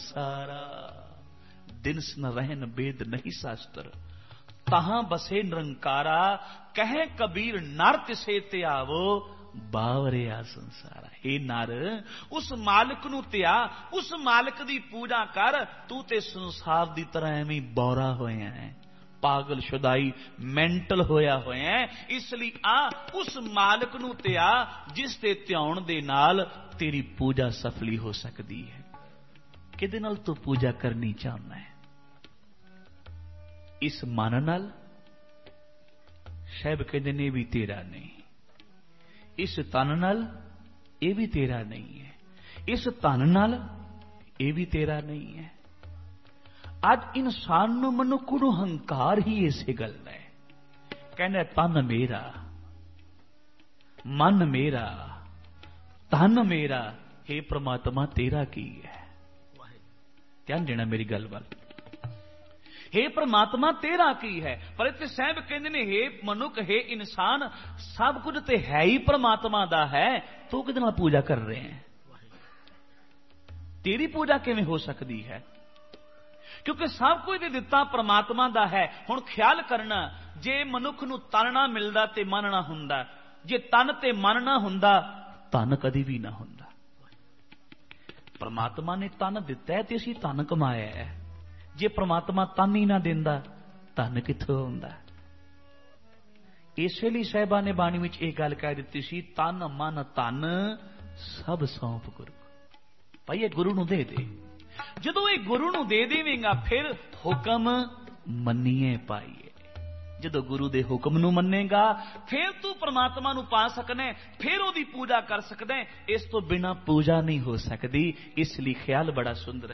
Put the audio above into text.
संसारा, दिनस न रहन बेद नहीं शास्त्र, तहां बसे निरंकारा, कहे कबीर नर तिसे त्यावो, बावरिया संसारा। हे नर, उस मालिक नू त्या, उस मालिक दी पूजा कर, तू ते संसार दी तरह एवें बौरा होया है, पागल शुदाई मैंटल होया होया है। इसलिए उस मालिक नू त्या जिस ते ध्यान दे नाल तेरी पूजा सफली हो सकती है। किदे नाल तू पूजा करनी चाहना है? इस मन नाल? साहब कहते ने भी तेरा नहीं। इस तन नाल? ये भी तेरा नहीं है। इस धन नाल? ये भी तेरा नहीं है। अज इंसान नूं मनुख नूं हंकार ही इसे गल है। कहना तन मेरा, मन मेरा, धन मेरा। हे परमात्मा तेरा की है? ध्यान देना मेरी गल वाल। हे परमात्मा तेरा की है? पर इत्थे साहब कहंदे ने हे मनुख, हे इंसान, सब कुछ ते है ही परमात्मा दा है, तू किहदे नाल पूजा कर रहे हैं? तेरी पूजा किवें हो सकती है? क्योंकि सब कुछ दे दिता परमात्मा दा है। हुण ख्याल करना, जे मनुख नूं तन ना मिलदा ते मन ना हुंदा, जे तन ते मन ना हुंदा धन कदी भी ना हुंदा। परमात्मा ने तन दिता है ते असीं धन कमाया है। जे परमात्मा तन ही ना दिंदा धन कित्थों हुंदा? इस लई साहिबा ने बाणी विच इह गल कह दित्ती सी, तन मन धन सब सौंप गुरु। भाई ये गुरु नूं दे दे। जदों ये गुरु नूं दे देवेंगा फिर हुक्म मन्नीए पाईए। जदों गुरु दे हुक्म नूं मन्नेगा फिर तू परमात्मा नूं पा सकना है, फिर ओदी पूजा कर सकदा है। इस तो बिना पूजा नहीं हो सकती। इसलिए ख्याल बड़ा सुंदर